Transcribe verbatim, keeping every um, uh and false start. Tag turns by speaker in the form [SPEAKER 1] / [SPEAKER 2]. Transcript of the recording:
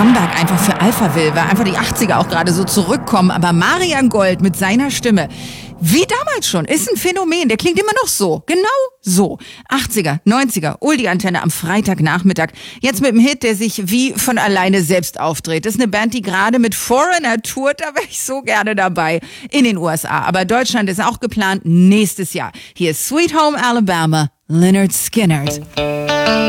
[SPEAKER 1] Comeback einfach für Alphaville, weil einfach die achtziger auch gerade so zurückkommen. Aber Marian Gold mit seiner Stimme, wie damals schon, ist ein Phänomen. Der klingt immer noch so, genau so. achtziger, neunziger, Oldie-Antenne am Freitagnachmittag. Jetzt mit dem Hit, der sich wie von alleine selbst aufdreht. Das ist eine Band, die gerade mit Foreigner tourt, da wäre ich so gerne dabei in den U S A. Aber Deutschland ist auch geplant nächstes Jahr. Hier ist Sweet Home Alabama, Lynyrd Skynyrd.